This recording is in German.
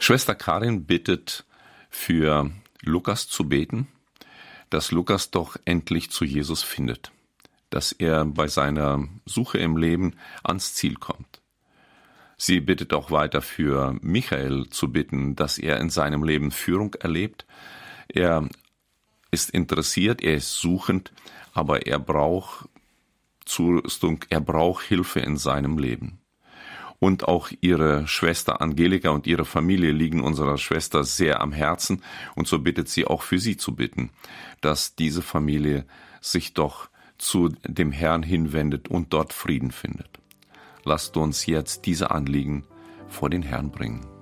Schwester Karin bittet, für Lukas zu beten, dass Lukas doch endlich zu Jesus findet, dass er bei seiner Suche im Leben ans Ziel kommt. Sie bittet auch weiter für Michael zu bitten, dass er in seinem Leben Führung erlebt. Er ist interessiert, er ist suchend, aber er braucht Zurüstung, er braucht Hilfe in seinem Leben. Und auch ihre Schwester Angelika und ihre Familie liegen unserer Schwester sehr am Herzen, und so bittet sie auch für sie zu bitten, dass diese Familie sich doch zu dem Herrn hinwendet und dort Frieden findet. Lasst uns jetzt diese Anliegen vor den Herrn bringen.